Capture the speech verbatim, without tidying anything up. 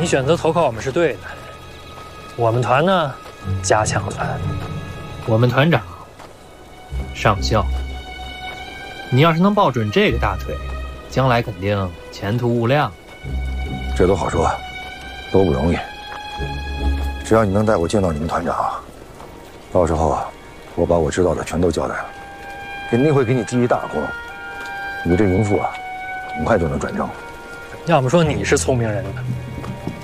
你选择投靠我们是对的。我们团呢，加强团， 我们团长上校，你要是能抱准这个大腿，将来肯定前途无量。 这都好说，都不容易。只要你能带我见到你们团长，到时候我把我知道的全都交代了，肯定会给你记一大功。你这营副啊，很快就能转正。 要么说你是聪明人呢。